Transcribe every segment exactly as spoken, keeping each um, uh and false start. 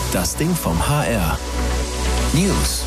Das Ding vom H R. News.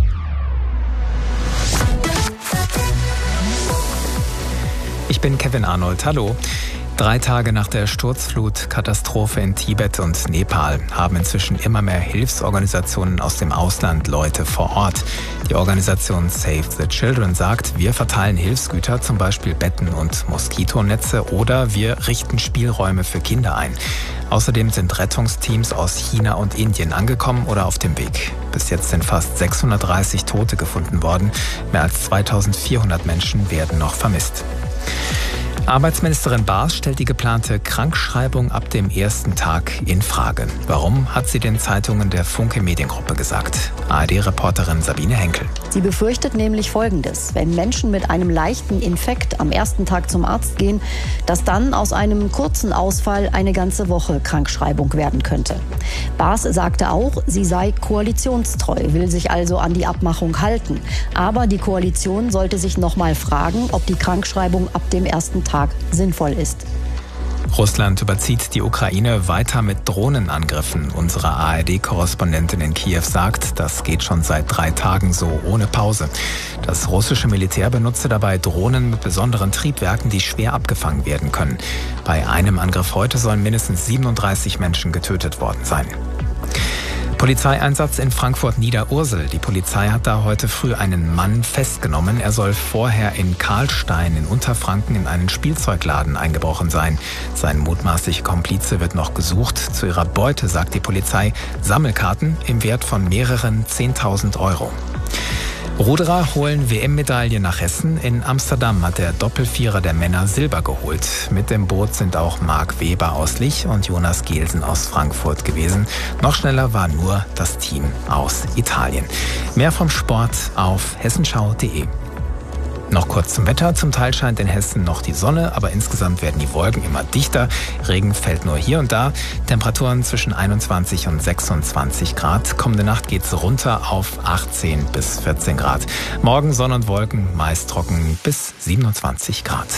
Ich bin Kevin Arnold. Hallo. Drei Tage nach der Sturzflutkatastrophe in Tibet und Nepal haben inzwischen immer mehr Hilfsorganisationen aus dem Ausland Leute vor Ort. Die Organisation Save the Children sagt, wir verteilen Hilfsgüter, zum Beispiel Betten und Moskitonetze, oder wir richten Spielräume für Kinder ein. Außerdem sind Rettungsteams aus China und Indien angekommen oder auf dem Weg. Bis jetzt sind fast sechshundertdreißig Tote gefunden worden. Mehr als zweitausendvierhundert Menschen werden noch vermisst. Arbeitsministerin Baas stellt die geplante Krankschreibung ab dem ersten Tag in Frage. Warum, hat sie den Zeitungen der Funke Mediengruppe gesagt. A R D-Reporterin Sabine Henkel. Sie befürchtet nämlich Folgendes: Wenn Menschen mit einem leichten Infekt am ersten Tag zum Arzt gehen, dass dann aus einem kurzen Ausfall eine ganze Woche Krankschreibung werden könnte. Baas sagte auch, sie sei koalitionstreu, will sich also an die Abmachung halten. Aber die Koalition sollte sich noch mal fragen, ob die Krankschreibung ab dem ersten Tag sinnvoll ist. Russland überzieht die Ukraine weiter mit Drohnenangriffen. Unsere A R D-Korrespondentin in Kiew sagt, das geht schon seit drei Tagen so ohne Pause. Das russische Militär benutze dabei Drohnen mit besonderen Triebwerken, die schwer abgefangen werden können. Bei einem Angriff heute sollen mindestens siebenunddreißig Menschen getötet worden sein. Polizeieinsatz in Frankfurt-Niederursel. Die Polizei hat da heute früh einen Mann festgenommen. Er soll vorher in Karlstein in Unterfranken in einen Spielzeugladen eingebrochen sein. Sein mutmaßlicher Komplize wird noch gesucht. Zu ihrer Beute sagt die Polizei Sammelkarten im Wert von mehreren zehntausend Euro. Ruderer holen W M-Medaille nach Hessen. In Amsterdam hat der Doppelvierer der Männer Silber geholt. Mit dem Boot sind auch Marc Weber aus Lich und Jonas Gielsen aus Frankfurt gewesen. Noch schneller war nur das Team aus Italien. Mehr vom Sport auf hessenschau punkt de. Noch kurz zum Wetter. Zum Teil scheint in Hessen noch die Sonne, aber insgesamt werden die Wolken immer dichter. Regen fällt nur hier und da. Temperaturen zwischen einundzwanzig und sechsundzwanzig Grad. Kommende Nacht geht's runter auf achtzehn bis vierzehn Grad. Morgen Sonne und Wolken, meist trocken bis siebenundzwanzig Grad.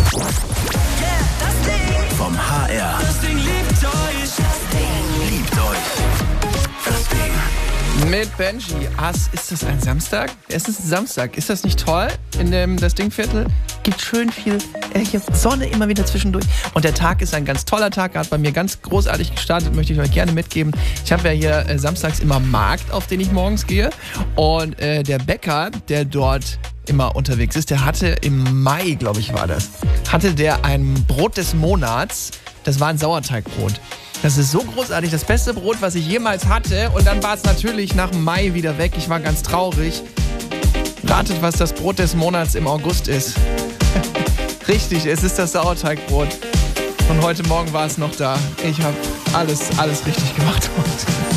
Vom H R. Das Ding liebt euch. Das Ding liebt euch. Das Ding. Mit Benji. Ah, ist das ein Samstag? Es ist ein Samstag. Ist das nicht toll? In dem das Dingviertel gibt schön viel äh, hier Sonne immer wieder zwischendurch. Und der Tag ist ein ganz toller Tag. Hat bei mir ganz großartig gestartet. Möchte ich euch gerne mitgeben. Ich habe ja hier äh, samstags immer Markt, auf den ich morgens gehe. Und äh, der Bäcker, der dort immer unterwegs ist, der hatte im Mai, glaube ich, war das, hatte der ein Brot des Monats. Das war ein Sauerteigbrot. Das ist so großartig, das beste Brot, was ich jemals hatte. Und dann war es natürlich nach dem Mai wieder weg. Ich war ganz traurig. Ratet, was das Brot des Monats im August ist. Richtig, es ist das Sauerteigbrot. Und heute Morgen war es noch da. Ich habe alles, alles richtig gemacht.